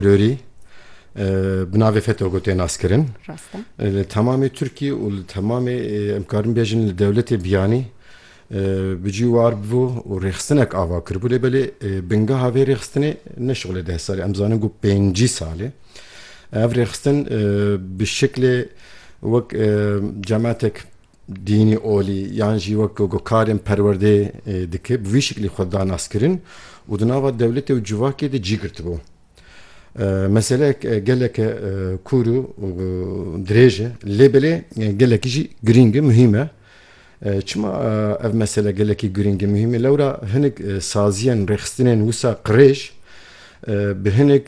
terörî bi navê FETÖ gotê naskirin. Li tamamê Tirkiye û li tamamê em karin bêjin li dewletê biyanî bi cî war bû û rêxistinek ava kiribû lê belê bingeha vê rêxistinê ne şixulê 10 salê em zanin ku 5 salê ev rêxistin bi şeklê wek cemaatek dînî olî yan jî wek gokarên perwerdê dike bi vî şeklî xwe danaskirin û di nava dewletê û civakê de cî girtibû. Meselek geleke kûr û dirêj e lê belê gelekî jî giring e muhîm e. Çima ev mesele gelekî giring e muhîm e lewra hinek saziyên rêxistinên wisa qirêj bi hinek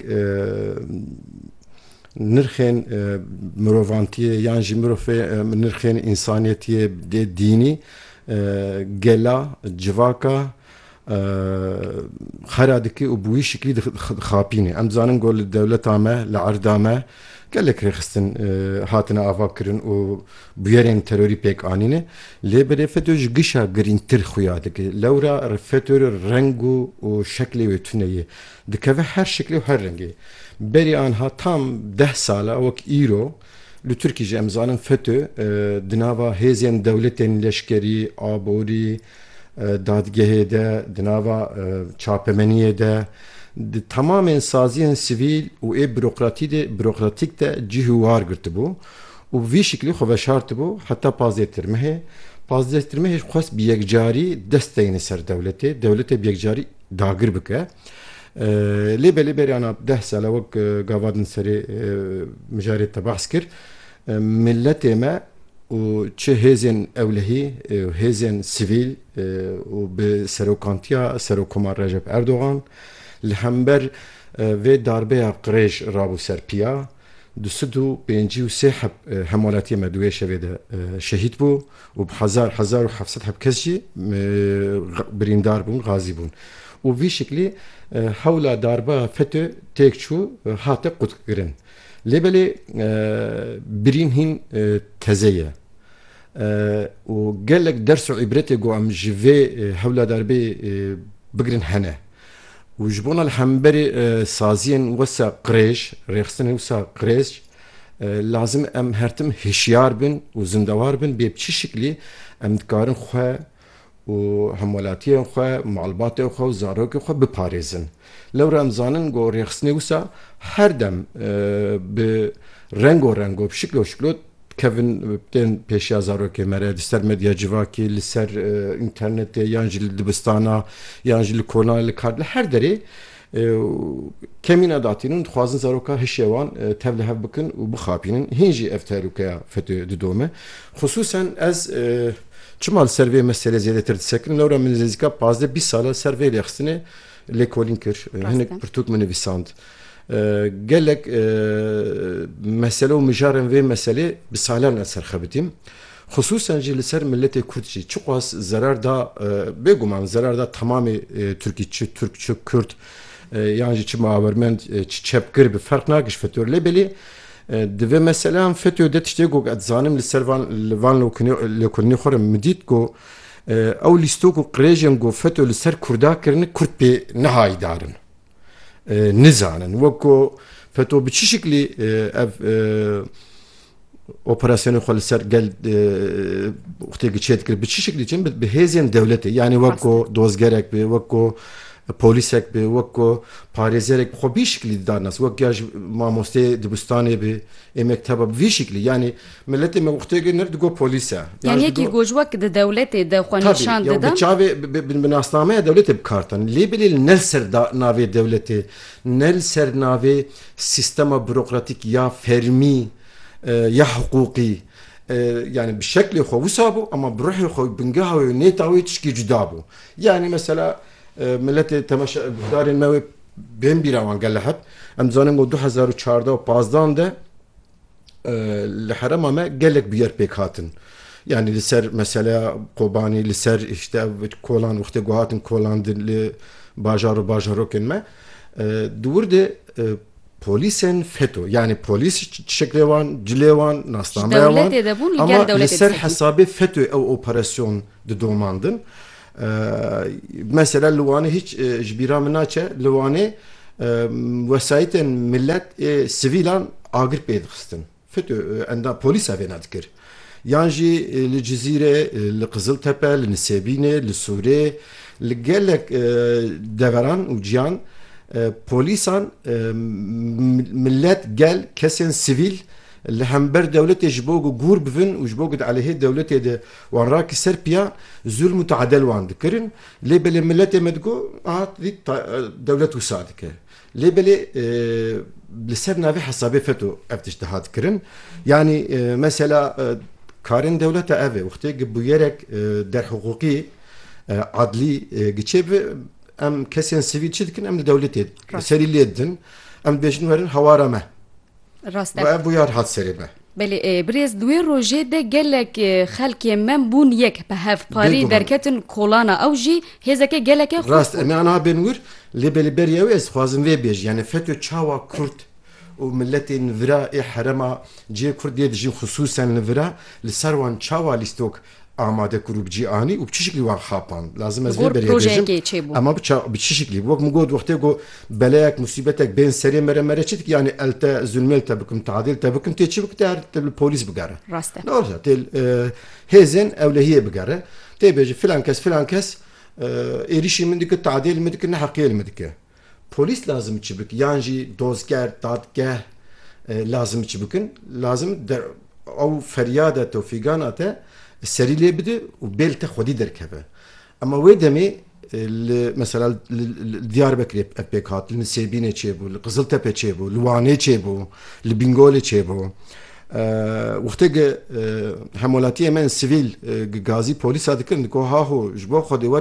nirxên mirovantiyê yan jî nirxên însaniyetiyê dê dînî gela civaka xera dike û bi wî şeklî dixapîne. Em dizanin got li dewleta me li erda me gelek rêxistin hatine ava kirin û bûyerên terorî pêk anîne lê belê FETÖ ji gişa girîngtir xuya dike. Lewra FETÖ reng û şeklê wê tune ye dikeve her şeklê û her rengê. Berî anha tam 10 sala wek îro li Tirkiye jî em zanin FETÖ di nava hêzên dewletên leşkerî, aborî, dadgehê de, di nava çapemeniyê de, di tamamên saziyên sivîl û bürokratik de cihû war girtibû û vî şeklî xwe veşartibû heta pazêtirmehê. Pazêtirmehê xwest bi yekcarî dest deyne ser dewletê, dewletê bi yekcarî dagir bike. Lê belê berîana 10 sala wek gavadin serê mijarê te behs kir milletê me û çi hêzên ewlehî hêzên sivîl û bi serokantiya Serokkomar Recep Erdogan li hember vê darbeya qirêj rabû ser piya 253 heb hemolatiyê me duê şevê de şehîd bû û bi 1700 heb kes jî birîndar bûn, gazî bûn. û vî şeklî hewla darbeya FETÖ têk çû hate qutkirin. Lê belê birîn hîn teze ye û gelek ders û îbretê got em ji vê hewla darbeyê bigirin hene. û ji bona li hemberê saziyên wisa qirêj, rêxistinên wisa qirêj lazim em her tim hişyar bin û zindewar bin bê çi şeklî em dikarin xwe û hemolatiyên xwe, malbatê xwe û zarokê xwe biparêzin. Lewra em zanin got rêxistinê wisa her dem bi rengo bi şiklo kevin tên pêşiya zarokê me re di ser medya civakê li ser internetê yan jî li dibistana yan jî li konayê li kar li her derê kemîna datînin dixwazin zaroka hişyê wan tev li hev bikin û bixapînin. Hîn jî ev tehlukeya FETÖ didome. Xusûsen ez çima li ser vê mesele zêdetir disekirim lewra min nêzîka 15 sala ser vê rêxistinê lêkolîn kir hinek pirtûk min nivîsand. Gelek mesele û mijarên vê meselê bi salan ez serxebitîm. Xusûsen jî li ser milletê Kurd jî çi qas zarar da bêguman zarar da tamamê Tirkî çi Türk çi Kurd yan jî çi mawermend çi çepkir bi ferq nagiş FETÖ lê belê di vê meseleyan FETÖ de tiştê got ez zanim li ser van lêkolînê xwe re min dît got ew lîstok û qirêjên got FETÖ li ser Kurda kirine Kurd pê nehayî darin. Nizanin wek ku FETÖ bi çi şeklî ev operasyonê xwe li ser gel wextê çê dikir bi çi şeklî çin bi hêzên dewletê yani wek ku dozgerek bê wek ku polîsek bê wek ku parêzerek xwe bî şeklî danas wek ya ji mamosteyê dibistanê bê ê mekteba bi vî şeklî yani milletê me wextê genir digot polîs e. Yani yekî gojwek di dewletê de xwe nîşan didin. Bi çavê bi nasnameya dewletê bikartin. Lê belê nel ser navê dewletê nel ser navê sistema bürokratik ya fermî ya hukukî yani bi şeklê xwe wisa bû ama bi ruhê xwe bingeha wê nêta wê tişkî cuda bû. Yani mesela milletê temaşadarên me wê bên bîra wan gel hep em zanin got 2014 û 15 de li herema me gelek bûyer pêk hatin. Yani li ser mesela Kobanî li ser işte kolan wextê got hatin kolandin li bajar û bajarokên me dûr de polîsên FETÖ yani polîs şeklê wan cilê wan nasnameya wan ama li ser hesabê FETÖ ew operasyon didomandin. Mesela li Wanê hiç ji bîra min naçe li Wanê وسایتên millet sivîlan agir pê dixistin FETÖ enda polîsa vê nedikir yan jî li Cizîrê li Qiziltepe li Nisêbînê li Sûrê li gelek deveran û ciyan polîsan millet gel kesên sivîl li hember dewletê ji bo gûr bivin û ji bo aleyhê dewletê de wan rakî ser piya zulm û teedel wan dikirin lê belê milletê me digo dewlet wisa dike lê belê li ser navê hesabê FETÖ ev tişt dihat kirin yanî mesela karên dewleta ev ê wextê bûyerek derhiqûqî adlî giçê bi em kesên sivîl çi dikin em li dewletê serî lê didin em dibêjin werin hewara me ve ev bûyar hat serê me Belê birêz duê rojê de gelek xelkê me bûn yek bi hevparî derketin kolana ew jî hêzeke geleke xwe rast em aniha bên wir lê belê beriya wê ez dixwazim vê bêj yani FETÖ çawa Kurd û milletên vira ê herema ciyê Kurdiyê dijîn xusûsen li vira li ser wan çawa lîstok amade kurû bi cîhanî û bi çi şiklî wan xapan lazim ez vê beriya bêjim ama bi çi şiklî wek min got wextê got beleyek musîbetek bên serê mere çi dik yani el te zulmê te bikim teadîl te bikim tê çi bik te li polîs bigere rast ne olsa tê hêzên ewlehiyê bigere tê bêjî filan kes êrişî min dike teadîl min dike ne heqiyê min dike polîs lazım çi bik yan jî dozger dadgeh lazım çi bikin lazım ew feryada tewfîgana te serî lê bide û bêl te xwedî derkeve ama wê demê mesela Diyarbekirê ev pêk hat li Nisêbînê çêbû li Qiziltepe çêbû li Wanê çêbû li Bingolê çêbû wextê hemolatiyê me sivîl gazî polîsa dikirin diko haho ji bo xwedê